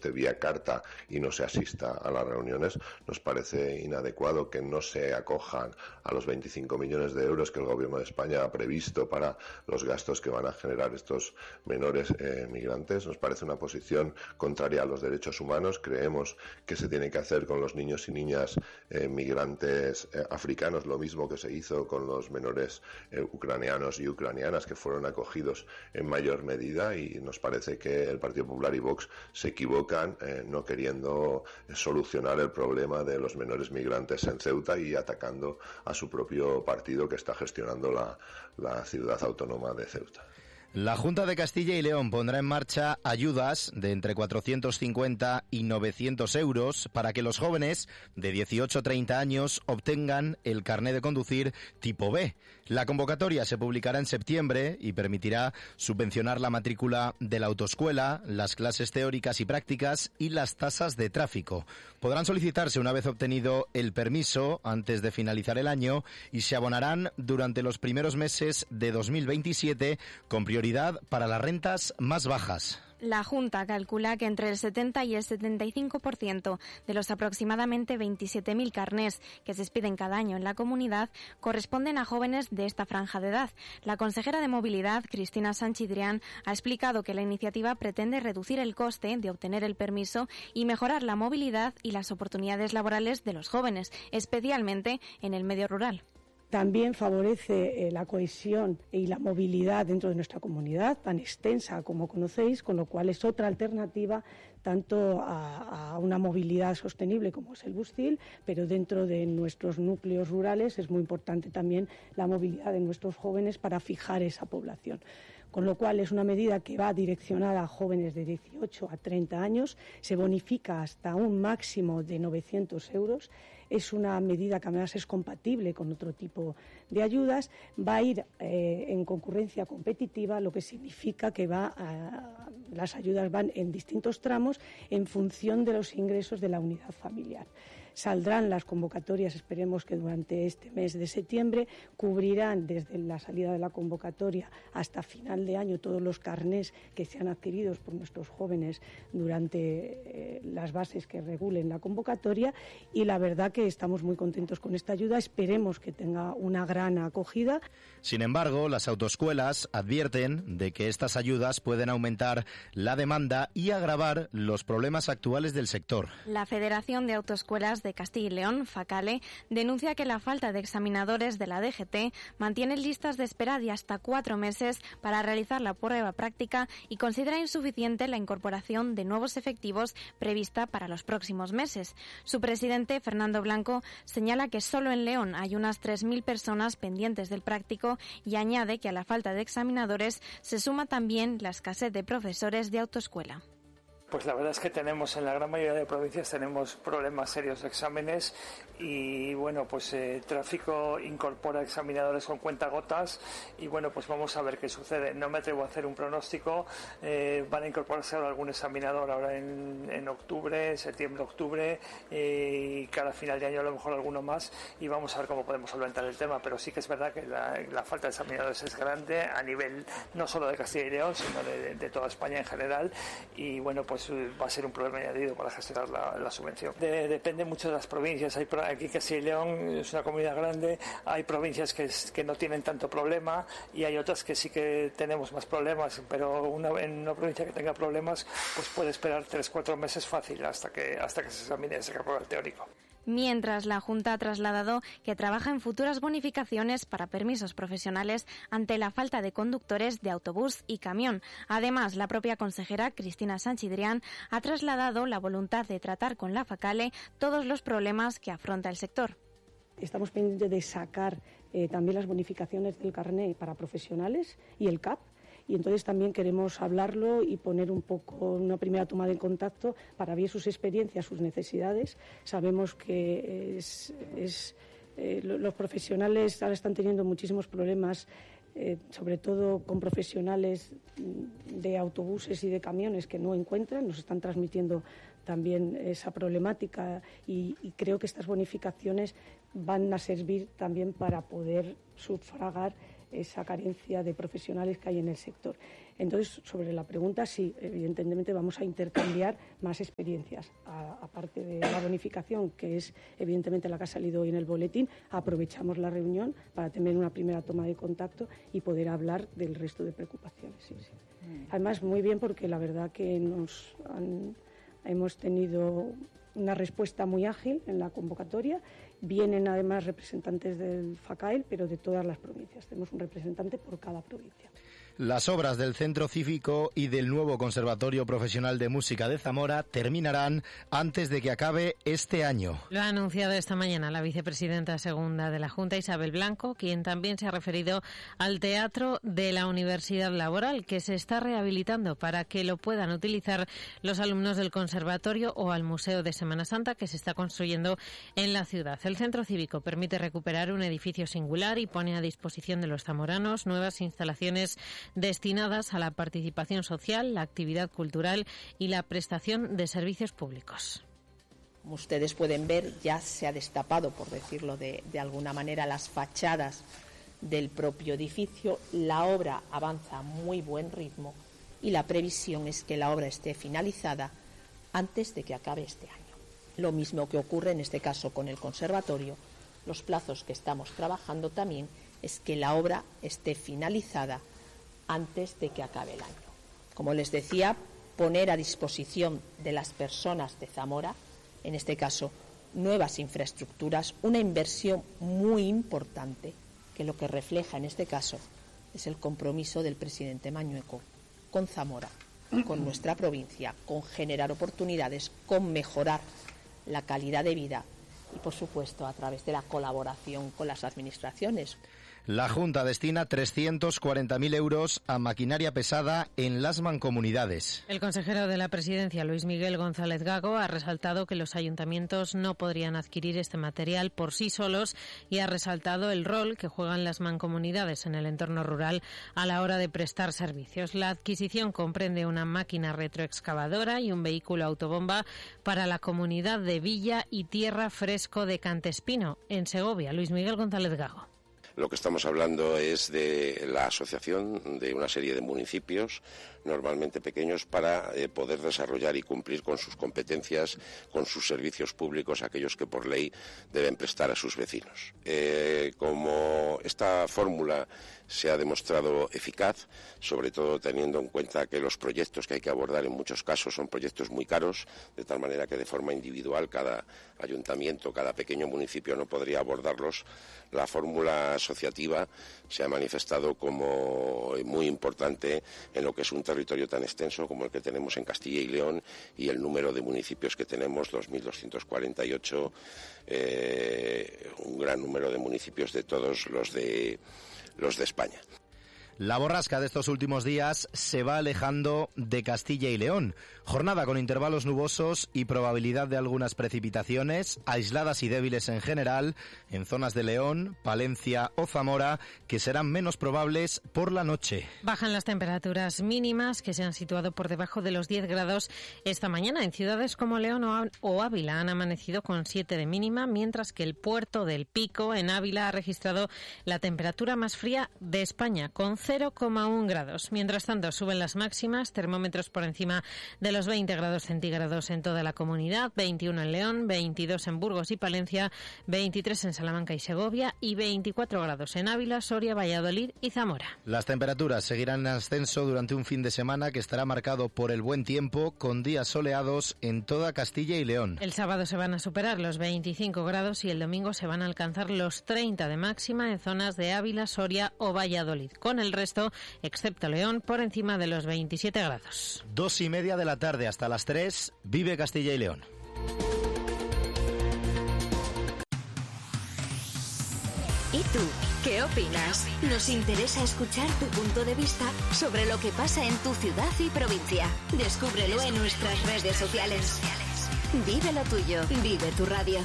conteste vía carta y no se asista a las reuniones. Nos parece inadecuado que no se acojan a los 25 millones de euros que el Gobierno de España ha previsto para los gastos que van a generar estos menores migrantes. Nos parece una posición contraria a los derechos humanos. Creemos que se tiene que hacer con los niños y niñas migrantes africanos lo mismo que se hizo con los menores ucranianos y ucranianas que fueron acogidos en mayor medida, y nos parece que el Partido Popular y Vox se equivocan no queriendo solucionar el problema de los menores migrantes en Ceuta y atacando a su propio partido que está gestionando la ciudad autónoma de Ceuta. La Junta de Castilla y León pondrá en marcha ayudas de entre 450 y 900 euros para que los jóvenes de 18 a 30 años obtengan el carné de conducir tipo B. La convocatoria se publicará en septiembre y permitirá subvencionar la matrícula de la autoescuela, las clases teóricas y prácticas y las tasas de tráfico. Podrán solicitarse una vez obtenido el permiso antes de finalizar el año y se abonarán durante los primeros meses de 2027 con prioridad para las rentas más bajas. La Junta calcula que entre el 70 y el 75% de los aproximadamente 27.000 carnés que se expiden cada año en la comunidad corresponden a jóvenes de esta franja de edad. La consejera de Movilidad, Cristina Sanchidrián, ha explicado que la iniciativa pretende reducir el coste de obtener el permiso y mejorar la movilidad y las oportunidades laborales de los jóvenes, especialmente en el medio rural. También favorece la cohesión y la movilidad dentro de nuestra comunidad, tan extensa como conocéis, con lo cual es otra alternativa tanto a una movilidad sostenible como es el Bustil, pero dentro de nuestros núcleos rurales es muy importante también la movilidad de nuestros jóvenes para fijar esa población. Con lo cual es una medida que va direccionada a jóvenes de 18 a 30 años, se bonifica hasta un máximo de 900 euros, es una medida que además es compatible con otro tipo de ayudas, va a ir en concurrencia competitiva, lo que significa que las ayudas van en distintos tramos en función de los ingresos de la unidad familiar. Saldrán las convocatorias, esperemos que durante este mes de septiembre, cubrirán desde la salida de la convocatoria hasta final de año todos los carnés que sean adquiridos por nuestros jóvenes durante las bases que regulen la convocatoria, y la verdad que estamos muy contentos con esta ayuda, esperemos que tenga una gran acogida. Sin embargo, las autoescuelas advierten de que estas ayudas pueden aumentar la demanda y agravar los problemas actuales del sector. La Federación de Autoescuelas de Castilla y León, FACALE, denuncia que la falta de examinadores de la DGT mantiene listas de espera de hasta 4 meses para realizar la prueba práctica y considera insuficiente la incorporación de nuevos efectivos prevista para los próximos meses. Su presidente, Fernando Blanco, señala que solo en León hay unas 3.000 personas pendientes del práctico y añade que a la falta de examinadores se suma también la escasez de profesores de autoescuela. Pues la verdad es que tenemos, en la gran mayoría de provincias tenemos problemas serios de exámenes y bueno, pues Tráfico incorpora examinadores con cuentagotas y bueno, pues vamos a ver qué sucede. No me atrevo a hacer un pronóstico, van a incorporarse ahora algún examinador ahora en octubre, septiembre-octubre y cada final de año a lo mejor alguno más y vamos a ver cómo podemos solventar el tema, pero sí que es verdad que la falta de examinadores es grande a nivel no solo de Castilla y León, sino de toda España en general y bueno, pues va a ser un problema añadido para gestionar la subvención. Depende mucho de las provincias. Aquí Castilla y León es una comunidad grande, hay provincias que no tienen tanto problema y hay otras que sí que tenemos más problemas, pero en una provincia que tenga problemas pues puede esperar 3-4 meses fácil hasta que se examine ese prueba teórico. Mientras, la Junta ha trasladado que trabaja en futuras bonificaciones para permisos profesionales ante la falta de conductores de autobús y camión. Además, la propia consejera Cristina Sanchidrián ha trasladado la voluntad de tratar con la FACALE todos los problemas que afronta el sector. Estamos pendientes de sacar también las bonificaciones del carné para profesionales y el CAP. Y entonces también queremos hablarlo y poner un poco una primera toma de contacto para ver sus experiencias, sus necesidades. Sabemos que los profesionales ahora están teniendo muchísimos problemas, sobre todo con profesionales de autobuses y de camiones que no encuentran, nos están transmitiendo también esa problemática y creo que estas bonificaciones van a servir también para poder sufragar esa carencia de profesionales que hay en el sector. Entonces, sobre la pregunta, sí, evidentemente vamos a intercambiar más experiencias. Aparte de la bonificación, que es evidentemente la que ha salido hoy en el boletín, aprovechamos la reunión para tener una primera toma de contacto y poder hablar del resto de preocupaciones. Sí. Además, muy bien, porque la verdad que hemos tenido una respuesta muy ágil en la convocatoria. Vienen además representantes del FACAEL, pero de todas las provincias. Tenemos un representante por cada provincia. Las obras del Centro Cívico y del nuevo Conservatorio Profesional de Música de Zamora terminarán antes de que acabe este año. Lo ha anunciado esta mañana la vicepresidenta segunda de la Junta, Isabel Blanco, quien también se ha referido al Teatro de la Universidad Laboral, que se está rehabilitando para que lo puedan utilizar los alumnos del conservatorio, o al Museo de Semana Santa, que se está construyendo en la ciudad. El Centro Cívico permite recuperar un edificio singular y pone a disposición de los zamoranos nuevas instalaciones destinadas a la participación social, la actividad cultural y la prestación de servicios públicos. Como ustedes pueden ver, ya se ha destapado, por decirlo de alguna manera, las fachadas del propio edificio. La obra avanza a muy buen ritmo y la previsión es que la obra esté finalizada antes de que acabe este año. Lo mismo que ocurre en este caso con el conservatorio. Los plazos que estamos trabajando también es que la obra esté finalizada antes de que acabe el año. Como les decía, poner a disposición de las personas de Zamora, en este caso, nuevas infraestructuras, una inversión muy importante, que lo que refleja en este caso es el compromiso del presidente Mañueco con Zamora, con nuestra provincia, con generar oportunidades, con mejorar la calidad de vida y, por supuesto, a través de la colaboración con las administraciones. La Junta destina 340.000 euros a maquinaria pesada en las mancomunidades. El consejero de la Presidencia, Luis Miguel González Gago, ha resaltado que los ayuntamientos no podrían adquirir este material por sí solos y ha resaltado el rol que juegan las mancomunidades en el entorno rural a la hora de prestar servicios. La adquisición comprende una máquina retroexcavadora y un vehículo autobomba para la comunidad de Villa y Tierra Fresco de Cantespino, en Segovia. Luis Miguel González Gago. Lo que estamos hablando es de la asociación de una serie de municipios, normalmente pequeños, para poder desarrollar y cumplir con sus competencias, con sus servicios públicos, aquellos que por ley deben prestar a sus vecinos. Como esta fórmula se ha demostrado eficaz, sobre todo teniendo en cuenta que los proyectos que hay que abordar en muchos casos son proyectos muy caros, de tal manera que de forma individual cada ayuntamiento, cada pequeño municipio no podría abordarlos, la fórmula asociativa se ha manifestado como muy importante en lo que es un territorio tan extenso como el que tenemos en Castilla y León y el número de municipios que tenemos, 2.248, un gran número de municipios de todos los de España. La borrasca de estos últimos días se va alejando de Castilla y León. Jornada con intervalos nubosos y probabilidad de algunas precipitaciones, aisladas y débiles en general, en zonas de León, Palencia o Zamora, que serán menos probables por la noche. Bajan las temperaturas mínimas, que se han situado por debajo de los 10 grados esta mañana. En ciudades como León o Ávila han amanecido con 7 de mínima, mientras que el Puerto del Pico, en Ávila, ha registrado la temperatura más fría de España, con 0,1 grados. Mientras tanto, suben las máximas, termómetros por encima de los 20 grados centígrados en toda la comunidad, 21 en León, 22 en Burgos y Palencia, 23 en Salamanca y Segovia y 24 grados en Ávila, Soria, Valladolid y Zamora. Las temperaturas seguirán en ascenso durante un fin de semana que estará marcado por el buen tiempo, con días soleados en toda Castilla y León. El sábado se van a superar los 25 grados y el domingo se van a alcanzar los 30 de máxima en zonas de Ávila, Soria o Valladolid, con el resto, excepto León, por encima de los 27 grados. 2:30 de la tarde hasta las 3, vive Castilla y León. ¿Y tú? ¿Qué opinas? Nos interesa escuchar tu punto de vista sobre lo que pasa en tu ciudad y provincia. Descúbrelo en nuestras redes sociales. Vive lo tuyo, vive tu radio.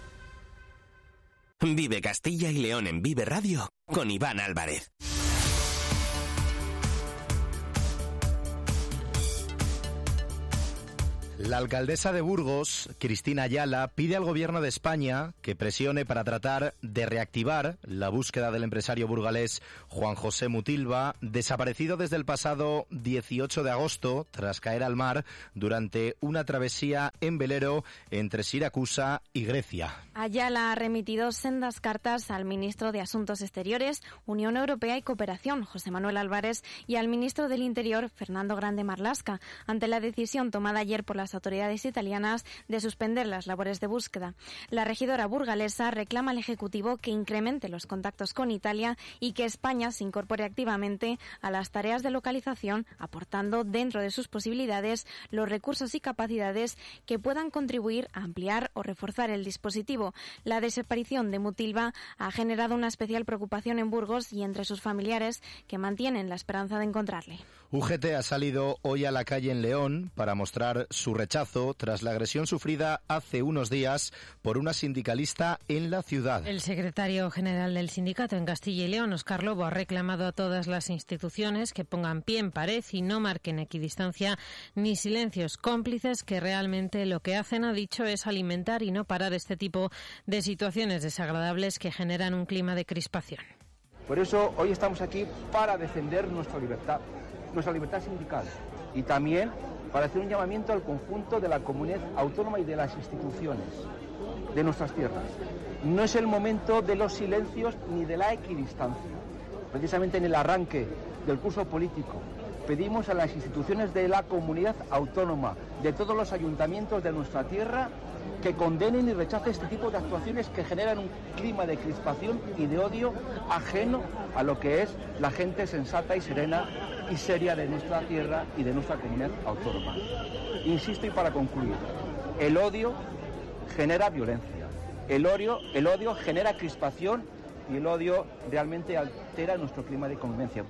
Vive Castilla y León en Vive Radio con Iván Álvarez. La alcaldesa de Burgos, Cristina Ayala, pide al Gobierno de España que presione para tratar de reactivar la búsqueda del empresario burgalés Juan José Mutilva, desaparecido desde el pasado 18 de agosto tras caer al mar durante una travesía en velero entre Siracusa y Grecia. Ayala ha remitido sendas cartas al ministro de Asuntos Exteriores, Unión Europea y Cooperación, José Manuel Álvarez, y al ministro del Interior, Fernando Grande Marlaska, ante la decisión tomada ayer por las autoridades italianas de suspender las labores de búsqueda. La regidora burgalesa reclama al Ejecutivo que incremente los contactos con Italia y que España se incorpore activamente a las tareas de localización, aportando dentro de sus posibilidades los recursos y capacidades que puedan contribuir a ampliar o reforzar el dispositivo. La desaparición de Mutilva ha generado una especial preocupación en Burgos y entre sus familiares, que mantienen la esperanza de encontrarle. UGT ha salido hoy a la calle en León para mostrar su rechazo tras la agresión sufrida hace unos días por una sindicalista en la ciudad. El secretario general del sindicato en Castilla y León, Óscar Lobo, ha reclamado a todas las instituciones que pongan pie en pared y no marquen equidistancia ni silencios cómplices, que realmente lo que hacen, ha dicho, es alimentar y no parar este tipo de situaciones desagradables que generan un clima de crispación. Por eso hoy estamos aquí para defender nuestra libertad sindical, y también para hacer un llamamiento al conjunto de la comunidad autónoma y de las instituciones de nuestras tierras. No es el momento de los silencios ni de la equidistancia. Precisamente en el arranque del curso político pedimos a las instituciones de la comunidad autónoma, de todos los ayuntamientos de nuestra tierra, que condenen y rechacen este tipo de actuaciones que generan un clima de crispación y de odio ajeno a lo que es la gente sensata y serena y seria de nuestra tierra y de nuestra comunidad autónoma. Insisto, y para concluir, el odio genera violencia, el odio genera crispación y el odio realmente altera nuestro clima de convivencia.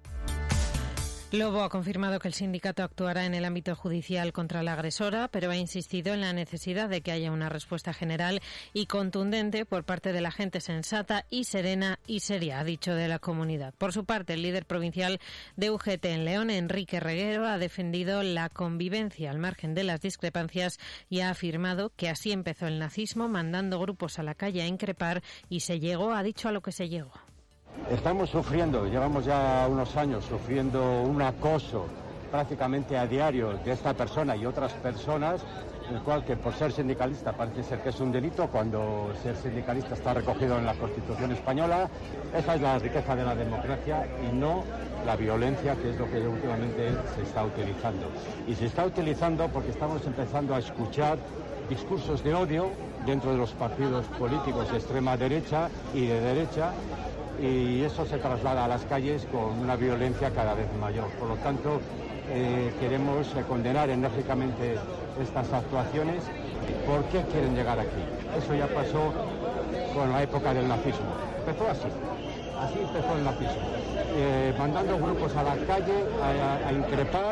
Lobo ha confirmado que el sindicato actuará en el ámbito judicial contra la agresora, pero ha insistido en la necesidad de que haya una respuesta general y contundente por parte de la gente sensata y serena y seria, ha dicho, de la comunidad. Por su parte, el líder provincial de UGT en León, Enrique Reguero, ha defendido la convivencia al margen de las discrepancias y ha afirmado que así empezó el nazismo, mandando grupos a la calle a increpar, y se llegó, ha dicho, a lo que se llegó. Estamos sufriendo, llevamos ya unos años sufriendo un acoso prácticamente a diario de esta persona y otras personas, el cual, que por ser sindicalista parece ser que es un delito, cuando ser sindicalista está recogido en la Constitución española. Esa es la riqueza de la democracia y no la violencia, que es lo que últimamente se está utilizando. Y se está utilizando porque estamos empezando a escuchar discursos de odio dentro de los partidos políticos de extrema derecha y de derecha, y eso se traslada a las calles con una violencia cada vez mayor. Por lo tanto, queremos condenar enérgicamente estas actuaciones. ¿Por qué quieren llegar aquí? Eso ya pasó con la época del nazismo. Empezó así empezó el nazismo, mandando grupos a la calle a increpar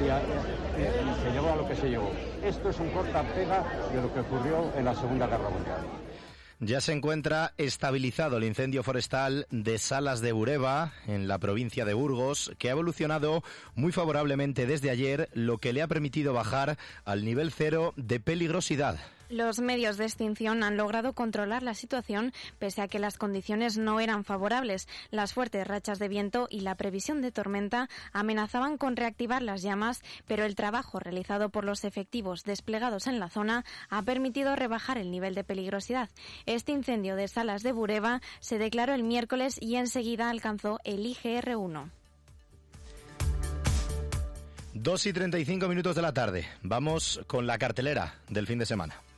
y se llegó a lo que se llegó. Esto es un corta-pega de lo que ocurrió en la Segunda Guerra Mundial. Ya se encuentra estabilizado el incendio forestal de Salas de Bureba, en la provincia de Burgos, que ha evolucionado muy favorablemente desde ayer, lo que le ha permitido bajar al nivel 0 de peligrosidad. Los medios de extinción han logrado controlar la situación pese a que las condiciones no eran favorables. Las fuertes rachas de viento y la previsión de tormenta amenazaban con reactivar las llamas, pero el trabajo realizado por los efectivos desplegados en la zona ha permitido rebajar el nivel de peligrosidad. Este incendio de Salas de Bureba se declaró el miércoles y enseguida alcanzó el IGR1. 2:35 de la tarde. Vamos con la cartelera del fin de semana.